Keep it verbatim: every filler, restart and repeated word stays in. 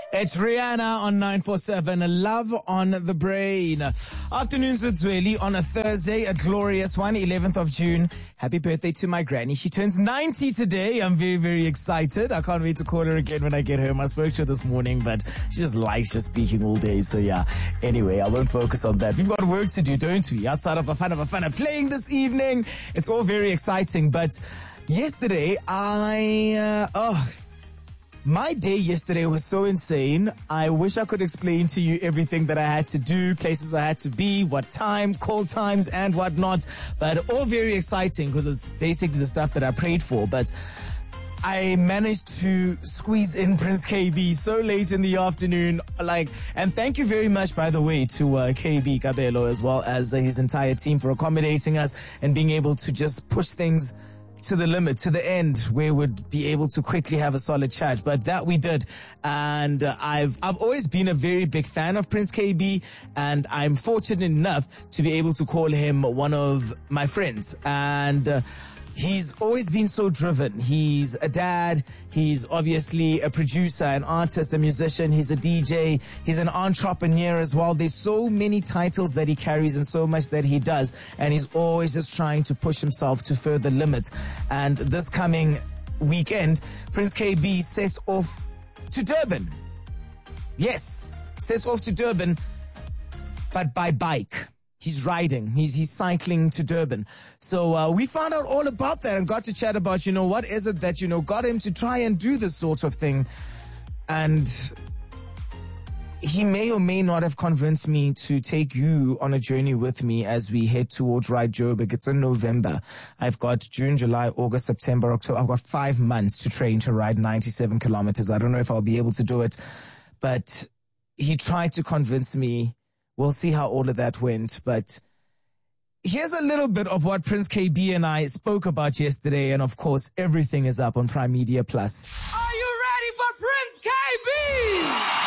It's Rihanna on nine four seven, Love on the Brain. Afternoons with Zweli on a Thursday, a glorious one, eleventh of June. Happy birthday to my granny. She turns ninety today. I'm very, very excited. I can't wait to call her again when I get home. I spoke to her this morning, but she just likes just speaking all day. So yeah, anyway, I won't focus on that. We've got work to do, don't we? Outside of a fun of a fun of playing this evening. It's all very exciting, but yesterday I, uh, oh, My day yesterday was so insane. I wish I could explain to you everything that I had to do, places I had to be, what time, call times, and whatnot. But all very exciting because it's basically the stuff that I prayed for. But I managed to squeeze in Prince K B so late in the afternoon. Like, and thank you very much, by the way, to uh, K B Kabelo as well as uh, his entire team for accommodating us and being able to just push things to the limit, to the end, where we'd be able to quickly have a solid chat. But that we did. And uh, I've, I've always been a very big fan of Prince K B, and I'm fortunate enough to be able to call him one of my friends. And uh, he's always been so driven. He's a dad. He's obviously a producer, an artist, a musician. He's a D J. He's an entrepreneur as well. There's so many titles that he carries and so much that he does. And he's always just trying to push himself to further limits. And this coming weekend, Prince K B sets off to Durban. Yes, sets off to Durban, but by bike. He's riding. He's he's cycling to Durban. So uh, we found out all about that and got to chat about, you know, what is it that, you know, got him to try and do this sort of thing. And he may or may not have convinced me to take you on a journey with me as we head towards Ride Joburg. It's in November. I've got June, July, August, September, October. I've got five months to train to ride ninety-seven kilometers. I don't know if I'll be able to do it, but he tried to convince me. We'll see how all of that went, but here's a little bit of what Prince K B and I spoke about yesterday, and of course, everything is up on Prime Media Plus. Are you ready for Prince K B?